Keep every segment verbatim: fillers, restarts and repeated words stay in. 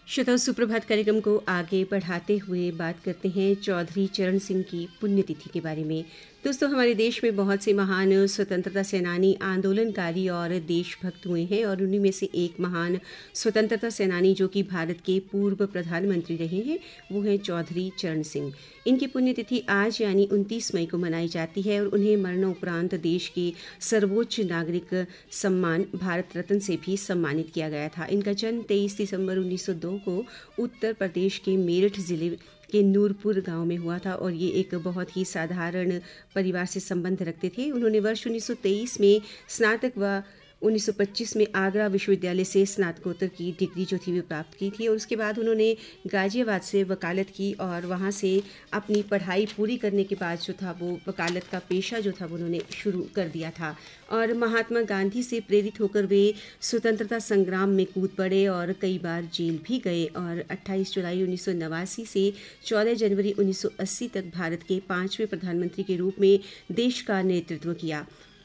श्रोताओं, सुप्रभात कार्यक्रम को आगे बढ़ाते हुए बात करते हैं चौधरी चरण सिंह की पुण्यतिथि के बारे में। दोस्तों, हमारे देश में बहुत से महान स्वतंत्रता सेनानी, आंदोलनकारी और देशभक्त हुए हैं और उन्हीं में से एक महान स्वतंत्रता सेनानी जो कि भारत के पूर्व प्रधानमंत्री रहे हैं, वो हैं चौधरी चरण सिंह। इनकी पुण्यतिथि आज यानी उनतीस मई को मनाई जाती है और उन्हें मरणोपरांत देश के सर्वोच्च नागरिक सम्मान भारत रत्न से भी सम्मानित किया गया था। इनका जन्म तेईस दिसंबर उन्नीस सौ दो को उत्तर प्रदेश के मेरठ जिले के नूरपुर गांव में हुआ था और ये एक बहुत ही साधारण परिवार से संबंध रखते थे। उन्होंने वर्ष उन्नीस सौ तेईस में स्नातक व उन्नीस सौ पच्चीस में आगरा विश्वविद्यालय से स्नातकोत्तर की डिग्री जो थी वो प्राप्त की थी और उसके बाद उन्होंने गाजियाबाद से वकालत की और वहाँ से अपनी पढ़ाई पूरी करने के बाद जो था वो वकालत का पेशा जो था वो उन्होंने शुरू कर दिया था। और महात्मा गांधी से प्रेरित होकर वे स्वतंत्रता संग्राम में कूद पड़े और कई बार जेल भी गए और अट्ठाईस जुलाई उन्नीस सौ नवासी से चौदह जनवरी उन्नीस सौ अस्सी तक भारत के पाँचवें प्रधानमंत्री के रूप में देश का नेतृत्व किया।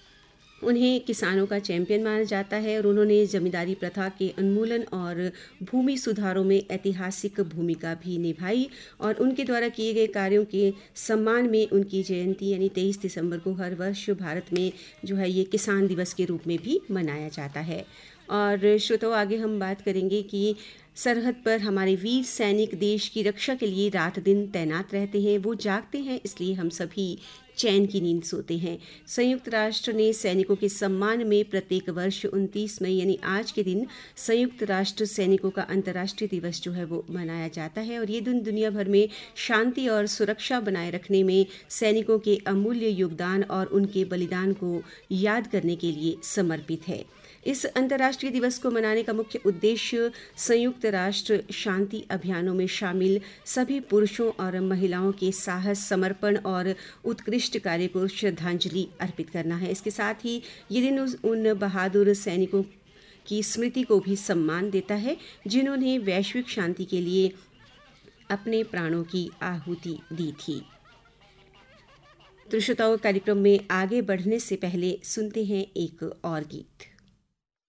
उन्हें किसानों का चैंपियन माना जाता है और उन्होंने जमींदारी प्रथा के उन्मूलन और भूमि सुधारों में ऐतिहासिक भूमिका भी निभाई और उनके द्वारा किए गए कार्यों के सम्मान में उनकी जयंती यानी तेईस दिसंबर को हर वर्ष भारत में जो है ये किसान दिवस के रूप में भी मनाया जाता है। और श्रोताओं, आगे हम बात करेंगे कि सरहद पर हमारे वीर सैनिक देश की रक्षा के लिए रात दिन तैनात रहते हैं। वो जागते हैं, इसलिए हम सभी चैन की नींद सोते हैं। संयुक्त राष्ट्र ने सैनिकों के सम्मान में प्रत्येक वर्ष उनतीस मई यानी आज के दिन संयुक्त राष्ट्र सैनिकों का अंतर्राष्ट्रीय दिवस जो है वो मनाया जाता है और ये दिन दुनिया भर में शांति और सुरक्षा बनाए रखने में सैनिकों के अमूल्य योगदान और उनके बलिदान को याद करने के लिए समर्पित है। इस अंतर्राष्ट्रीय दिवस को मनाने का मुख्य उद्देश्य संयुक्त राष्ट्र शांति अभियानों में शामिल सभी पुरुषों और महिलाओं के साहस, समर्पण और उत्कृष्ट कार्य को श्रद्धांजलि अर्पित करना है। इसके साथ ही ये दिन उन बहादुर सैनिकों की स्मृति को भी सम्मान देता है जिन्होंने वैश्विक शांति के लिए अपने प्राणों की आहुति दी थी। तो श्रोताओं, कार्यक्रम में आगे बढ़ने से पहले सुनते हैं एक और गीत।